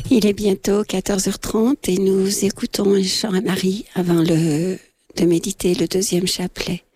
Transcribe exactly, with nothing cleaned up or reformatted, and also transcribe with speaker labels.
Speaker 1: Il est bientôt quatorze heures trente et nous écoutons un chant à Marie avant le, de méditer le deuxième chapelet.